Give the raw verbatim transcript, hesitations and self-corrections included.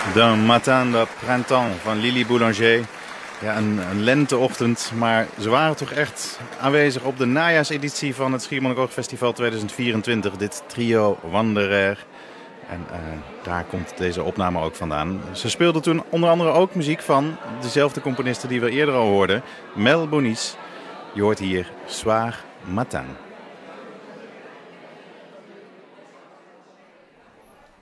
De Matin de Printemps van Lili Boulanger. Ja, een, een lenteochtend, maar ze waren toch echt aanwezig op de najaarseditie van het Schiermonnikoog Festival tweeduizend vierentwintig. Dit trio Wanderer. En uh, daar komt deze opname ook vandaan. Ze speelden toen onder andere ook muziek van dezelfde componisten die we eerder al hoorden. Mel Bonis. Je hoort hier Soir Matin.